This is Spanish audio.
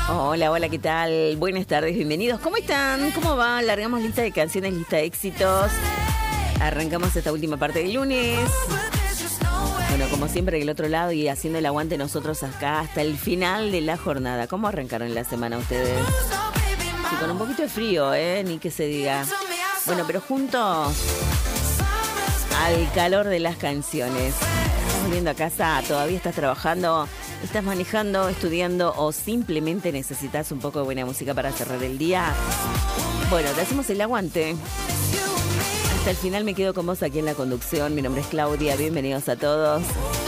Hola, hola, ¿qué tal? Buenas tardes, bienvenidos. ¿Cómo están? ¿Cómo va? Largamos lista de canciones, lista de éxitos. Arrancamos esta última parte del lunes. Bueno, como siempre del otro lado y haciendo el aguante nosotros acá hasta el final de la jornada. ¿Cómo arrancaron la semana ustedes? Sí, con un poquito de frío, ni que se diga. Bueno, pero juntos al calor de las canciones. ¿Estás volviendo a casa? ¿Todavía estás trabajando? ¿Estás manejando, estudiando o simplemente necesitas un poco de buena música para cerrar el día? Bueno, te hacemos el aguante. Hasta el final me quedo con vos aquí en la conducción. Mi nombre es Claudia, bienvenidos a todos.